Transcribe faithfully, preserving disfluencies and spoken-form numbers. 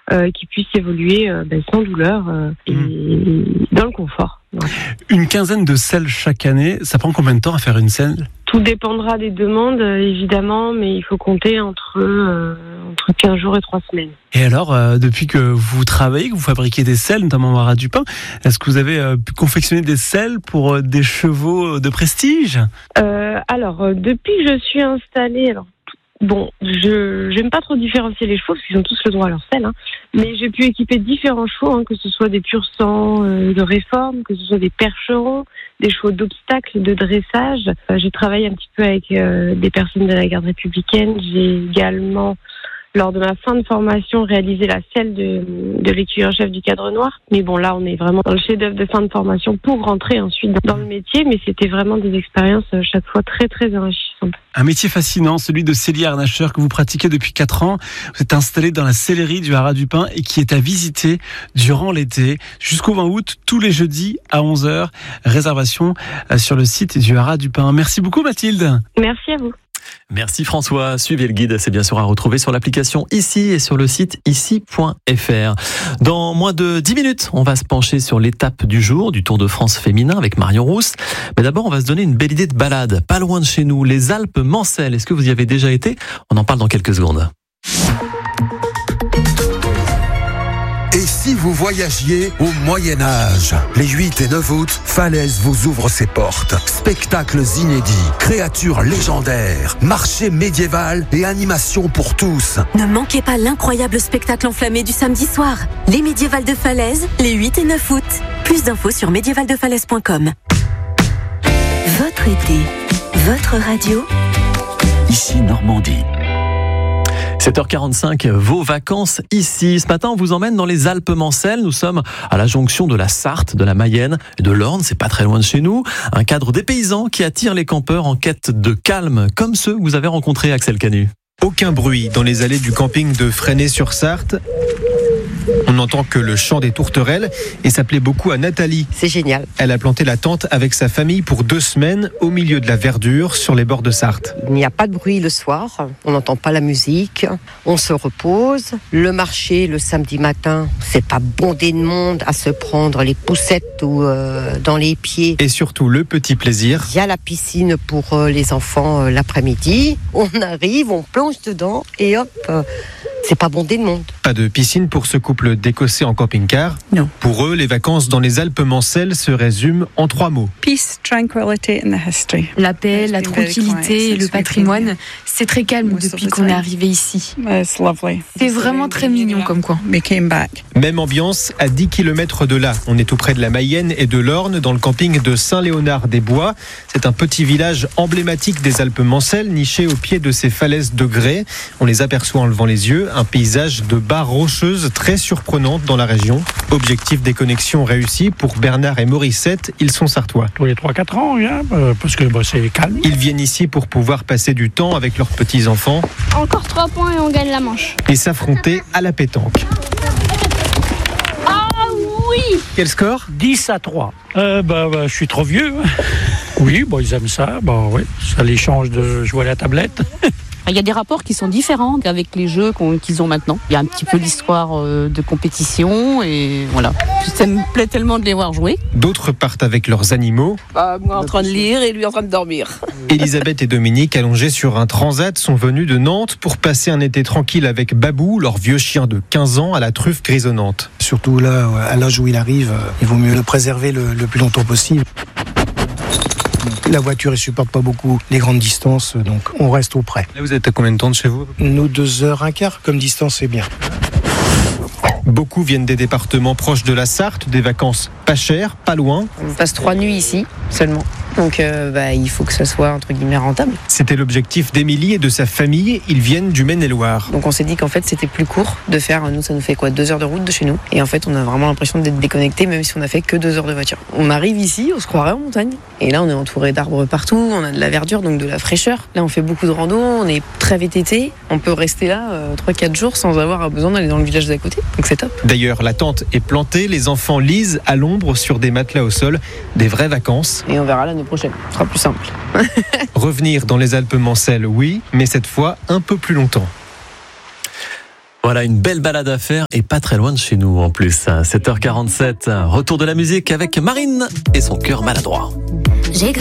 euh, qui puissent évoluer euh, ben, sans douleur euh, et mmh. dans le confort. Ouais. Une quinzaine de selles chaque année, ça prend combien de temps à faire une selle ? Tout dépendra des demandes, évidemment, mais il faut compter entre, euh, entre quinze jours et trois semaines. Et alors, euh, depuis que vous travaillez, que vous fabriquez des selles, notamment au Haras du Pin, est-ce que vous avez euh, pu confectionner des selles pour euh, des chevaux de prestige ? euh, Alors, euh, depuis que je suis installée, alors bon, je j'aime pas trop différencier les chevaux parce qu'ils ont tous le droit à leur selle, hein, mais j'ai pu équiper différents chevaux, hein, que ce soit des pur sang euh, de réforme, que ce soit des percherons, des chevaux d'obstacle, de dressage. Euh, j'ai travaillé un petit peu avec euh, des personnes de la garde républicaine. J'ai également, lors de ma fin de formation, réalisé la selle de, de l'écuyer-chef du Cadre Noir. Mais bon, là, on est vraiment dans le chef-d'œuvre de fin de formation pour rentrer ensuite dans le métier. Mais c'était vraiment des expériences chaque fois très, très enrichissantes. Un métier fascinant, celui de sellier harnacheur que vous pratiquez depuis quatre ans. Vous êtes installé dans la sellerie du Haras du Pin et qui est à visiter durant l'été jusqu'au vingt août, tous les jeudis à onze heures. Réservation sur le site du Haras du Pin. Merci beaucoup Mathilde. Merci à vous. Merci François. Suivez le guide, c'est bien sûr à retrouver sur l'application Ici et sur le site ici point f r. Dans moins de dix minutes, on va se pencher sur l'étape du jour du Tour de France féminin avec Marion Rousse. Mais d'abord, on va se donner une belle idée de balade, pas loin de chez nous, les Alpes Mancelles. Est-ce que vous y avez déjà été ? On en parle dans quelques secondes. Et si vous voyagiez au Moyen-Âge ? Les huit et neuf août, Falaise vous ouvre ses portes. Spectacles inédits, créatures légendaires, marché médiéval et animations pour tous. Ne manquez pas l'incroyable spectacle enflammé du samedi soir. Les médiévales de Falaise, les huit et neuf août. Plus d'infos sur médiévales de falaise point com. Votre été, votre radio. Ici Normandie. sept heures quarante-cinq, vos vacances ici. Ce matin, on vous emmène dans les Alpes Mancelles. Nous sommes à la jonction de la Sarthe, de la Mayenne et de l'Orne. C'est pas très loin de chez nous. Un cadre dépaysant qui attire les campeurs en quête de calme, comme ceux que vous avez rencontrés, Axel Canu. Aucun bruit dans les allées du camping de Fresnay-sur-Sarthe. On n'entend que le chant des tourterelles et ça plaît beaucoup à Nathalie. C'est génial. Elle a planté la tente avec sa famille pour deux semaines au milieu de la verdure sur les bords de Sarthe. Il n'y a pas de bruit le soir, on n'entend pas la musique, on se repose. Le marché le samedi matin, c'est pas bondé de monde à se prendre les poussettes ou euh, dans les pieds. Et surtout le petit plaisir. Il y a la piscine pour euh, les enfants euh, l'après-midi. On arrive, on plonge dedans et hop, euh, c'est pas bondé de monde. Pas de piscine pour ce couple d'Écossais en camping-car. Non. Pour eux, les vacances dans les Alpes Mancelles se résument en trois mots. Peace, tranquility and the history. La paix, la tranquillité et le patrimoine. C'est très calme depuis qu'on est arrivé ici. It's lovely. C'est vraiment très mignon comme coin. We came back. Même ambiance à dix kilomètres de là. On est tout près de la Mayenne et de l'Orne, dans le camping de Saint-Léonard-des-Bois. C'est un petit village emblématique des Alpes Mancelles, niché au pied de ces falaises de grès. On les aperçoit en levant les yeux. Un paysage de barres rocheuses très surprenantes dans la région. Objectif des connexions réussi pour Bernard et Morissette. Ils sont sartois. Tous les trois quatre ans, hein, parce que bah, c'est calme. Ils viennent ici pour pouvoir passer du temps avec leurs petits-enfants. Encore trois points et on gagne la manche. Et s'affronter à la pétanque. Ah oui! Quel score ? dix à trois. Euh, bah, bah, je suis trop vieux. Oui, bah, ils aiment ça. Bah, oui, ça les change de jouer à la tablette. Il y a des rapports qui sont différents avec les jeux qu'ils ont maintenant. Il y a un petit peu l'histoire de compétition et voilà. Ça me plaît tellement de les voir jouer. D'autres partent avec leurs animaux. Bah, moi en train de lire et lui en train de dormir. Elisabeth et Dominique, allongés sur un transat, sont venus de Nantes pour passer un été tranquille avec Babou, leur vieux chien de quinze ans à la truffe grisonnante. Surtout là, à l'âge où il arrive, il vaut mieux le préserver le, le plus longtemps possible. La voiture ne supporte pas beaucoup les grandes distances, donc on reste au près. Là, vous êtes à combien de temps de chez vous ? Nous, deux heures, un quart, comme distance, c'est bien. Beaucoup viennent des départements proches de la Sarthe, des vacances pas chères, pas loin. On passe trois nuits ici seulement, donc euh, bah, il faut que ça soit entre guillemets rentable. C'était l'objectif d'Émilie et de sa famille, ils viennent du Maine-et-Loire. Donc on s'est dit qu'en fait c'était plus court de faire, nous ça nous fait quoi, deux heures de route de chez nous, et en fait on a vraiment l'impression d'être déconnecté même si on a fait que deux heures de voiture. On arrive ici, on se croirait en montagne, et là on est entouré d'arbres partout, on a de la verdure, donc de la fraîcheur. Là on fait beaucoup de rando, on est très V T T, on peut rester là euh, trois quatre jours sans avoir besoin d'aller dans le village d'à côté, donc c'est top. D'ailleurs la tente est plantée, les enfants lisent à l'ombre sur des matelas au sol, des vraies vacances. Et on verra l'année prochaine, ce sera plus simple. Revenir dans les Alpes Mancelles, oui, mais cette fois un peu plus longtemps. Voilà, une belle balade à faire et pas très loin de chez nous en plus. sept heures quarante-sept, retour de la musique avec Marine et son cœur maladroit.